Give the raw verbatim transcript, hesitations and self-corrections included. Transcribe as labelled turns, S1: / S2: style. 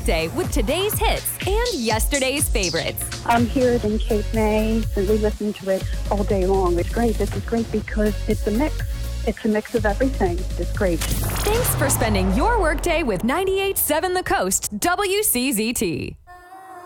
S1: workday with today's hits and yesterday's favorites.
S2: I'm here in Cape May, and we listen to it all day long. It's great. This is great because it's a mix. It's a mix of everything. It's great.
S1: Thanks for spending your workday with ninety-eight point seven The Coast W C Z T.